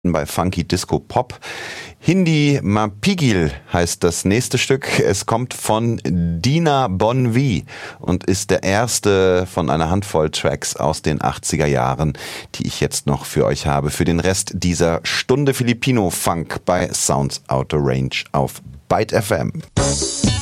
bei Funky Disco Pop. Hindi Mapigil heißt das nächste Stück. Es kommt von Dina Bonvi und ist der erste von einer Handvoll Tracks aus den 80er Jahren, die ich jetzt noch für euch habe. Für den Rest dieser Stunde Filipino Funk bei Sounds Out of Range auf Byte FM.